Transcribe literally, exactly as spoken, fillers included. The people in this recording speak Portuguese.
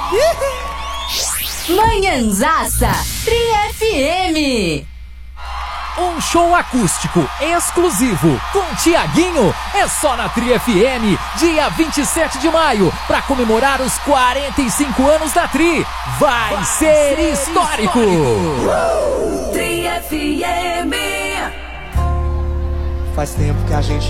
Manhãzaça Tri F M. Um show acústico exclusivo com Tiaguinho é só na Tri F M, dia vinte e sete de maio, para comemorar os quarenta e cinco anos da Tri. Vai, Vai ser, ser histórico! histórico. Tri F M. Faz tempo que a gente